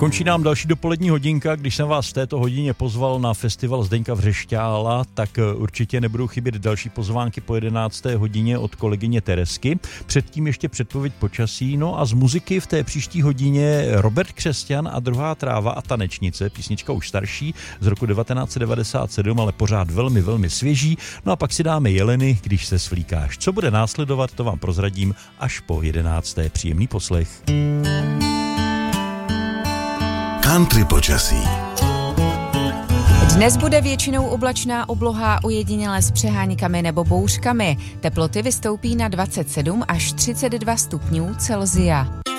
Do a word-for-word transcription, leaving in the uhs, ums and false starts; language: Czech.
Končí nám další dopolední hodinka, když jsem vás v této hodině pozval na festival Zdeňka Vřešťála, tak určitě nebudou chybět další pozvánky po jedenácté hodině od kolegyně Teresky. Předtím ještě předpověď počasí, no a z muziky v té příští hodině Robert Křesťan a Druhá tráva a tanečnice, písnička už starší z roku devatenáct set devadesát sedm, ale pořád velmi, velmi svěží. No a pak si dáme Jeleny, když se svlíkáš. Co bude následovat, to vám prozradím až po jedenácté. Příjemný poslech. Country počasí. Dnes bude většinou oblačná obloha, ojediněle s přeháňkami nebo bouřkami. Teploty vystoupí na dvacet sedm až třicet dva stupňů Celsia.